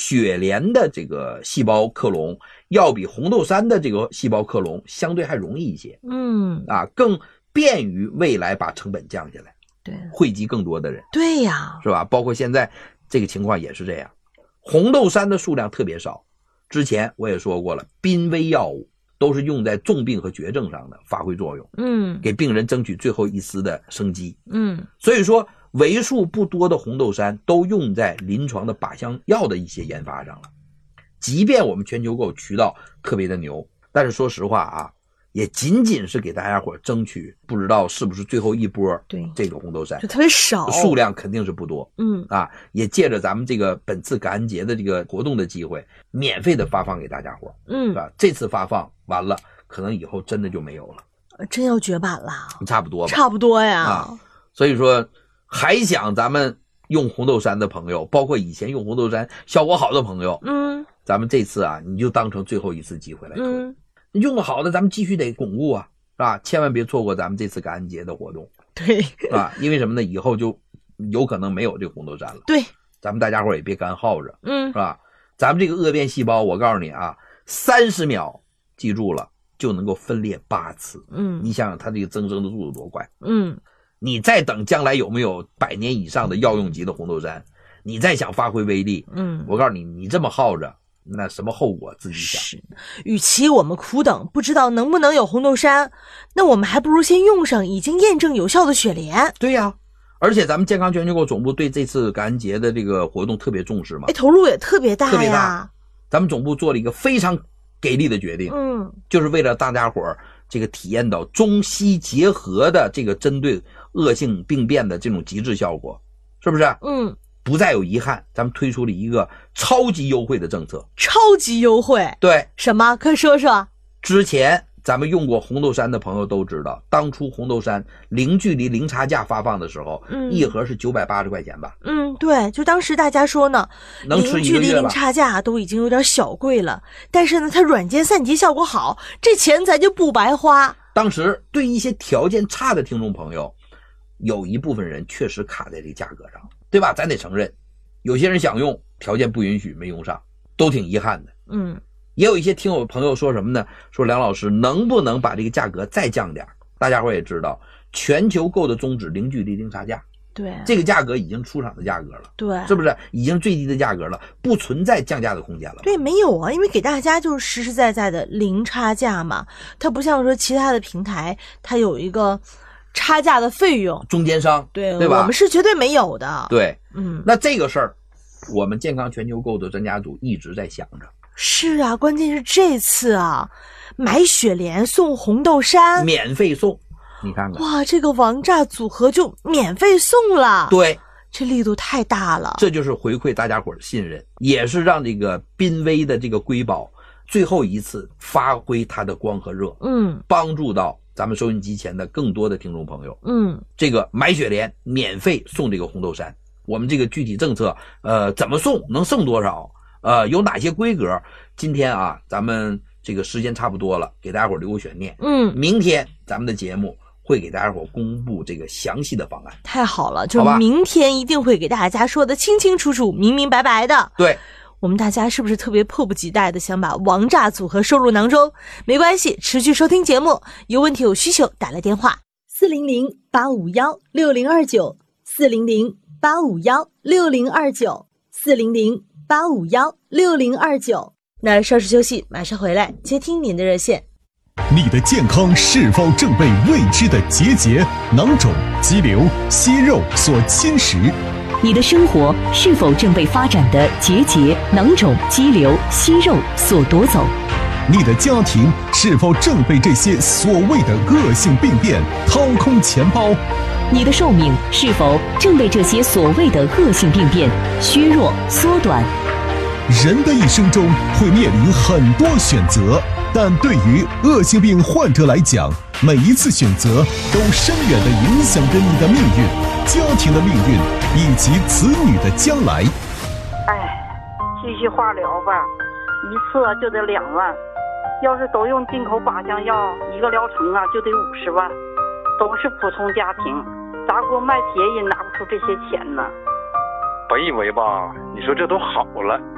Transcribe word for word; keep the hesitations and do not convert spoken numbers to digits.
雪莲的这个细胞克隆要比红豆杉的这个细胞克隆相对还容易一些， 嗯啊，更便于未来把成本降下来， 对， 惠及更多的人， 对呀， 是吧？包括现在这个情况也是这样，红豆杉的数量特别少，之前我也说过了，濒危药物都是用在重病和绝症上的发挥作用， 嗯， 给病人争取最后一丝的生机， 嗯， 所以说为数不多的红豆杉都用在临床的靶向药的一些研发上了。即便我们全球购渠道特别的牛，但是说实话啊，也仅仅是给大家伙争取，不知道是不是最后一波， 对这个红豆杉就特别少， 数量肯定是不多， 嗯啊，也借着咱们这个本次感恩节的这个活动的机会，免费的发放给大家伙， 嗯， 啊，这次发放完了，可能以后真的就没有了， 真要绝版了， 差不多吧， 差不多呀， 啊，所以说还想咱们用红豆杉的朋友，包括以前用红豆杉效果好的朋友， 嗯， 咱们这次啊，你就当成最后一次机会来推， 嗯， 用的好的咱们继续得巩固啊，是吧？千万别错过咱们这次感恩节的活动， 对， 是吧？因为什么呢？以后就有可能没有这个红豆杉了， 对， 咱们大家伙也别干耗着， 嗯， 是吧？咱们这个恶变细胞，我告诉你啊，三十秒记住了就能够分裂八次， 嗯， 你想想它这个增生的速度多快， 嗯， 你再等将来有没有百年以上的药用级的红豆杉，你再想发挥威力， 嗯， 我告诉你，你这么耗着，那什么后果自己想。 是，与其我们苦等不知道能不能有红豆杉，那我们还不如先用上已经验证有效的雪莲。 对呀，而且咱们健康全球购总部对这次感恩节的这个活动特别重视嘛， 哎，投入也特别大呀， 特别大。咱们总部做了一个非常给力的决定， 嗯， 就是为了大家伙儿这个体验到中西结合的这个针对恶性病变的这种极致效果，是不是？ 嗯， 不再有遗憾，咱们推出了一个超级优惠的政策。 超级优惠？ 对， 什么？快说说。 之前咱们用过红豆杉的朋友都知道，当初红豆杉零距离零差价发放的时候， 嗯， 一盒是九百八十块钱吧？ 嗯，对，就当时大家说呢， 能吃一个月吧， 零距离零差价都已经有点小贵了，但是呢，它软件散结效果好，这钱咱就不白花。 当时对一些条件差的听众朋友，有一部分人确实卡在这个价格上，对吧？咱得承认，有些人想用，条件不允许，没用上，都挺遗憾的。 嗯， 也有一些听友朋友说什么呢？说梁老师能不能把这个价格再降点？大家伙也知道，全球购的宗旨零距离零差价， 对， 这个价格已经出厂的价格了， 对， 是不是已经最低的价格了，不存在降价的空间了？ 对，没有啊，因为给大家就是实实在在的零差价嘛，它不像说其他的平台，它有一个差价的费用， 中间商， 对， 对吧？ 我们是绝对没有的。 对， 嗯， 那这个事儿，我们健康全球购的专家组一直在想着。 是啊，关键是这次啊，买雪莲送红豆杉， 免费送，你看看， 哇，这个王炸组合就免费送了。 对， 这力度太大了。 这就是回馈大家伙的信任，也是让这个濒危的这个瑰宝最后一次发挥它的光和热， 嗯， 帮助到咱们收音机前的更多的听众朋友。 嗯， 这个买雪莲免费送这个红豆杉，我们这个具体政策，呃，怎么送，能送多少？呃，有哪些规格？今天啊，咱们这个时间差不多了，给大家伙留个悬念。 嗯， 明天咱们的节目会给大家伙公布这个详细的方案。 太好了，就明天一定会给大家说的清清楚楚、明明白白的。 对， 我们大家是不是特别迫不及待的想把王炸组合收入囊中？没关系，持续收听节目，有问题有需求打来电话四零零八五幺六零二九四零零八五幺六零二九四零零八五幺六零二九。那稍事休息，马上回来接听您的热线。 你的健康是否正被未知的结节、囊肿、肌瘤、息肉所侵蚀？ 你的生活是否正被发展的结节、囊肿、肌瘤、息肉所夺走？ 你的家庭是否正被这些所谓的恶性病变掏空钱包？ 你的寿命是否正被这些所谓的恶性病变削弱、缩短？ 人的一生中会面临很多选择，但对于恶性病患者来讲，每一次选择都深远地影响着你的命运、家庭的命运以及子女的将来。 哎，继续化疗吧，一次就得两万，要是都用进口靶向药，一个疗程啊就得五十万，都是普通家庭，砸锅卖铁也拿不出这些钱呢。 本以为吧，你说这都好了，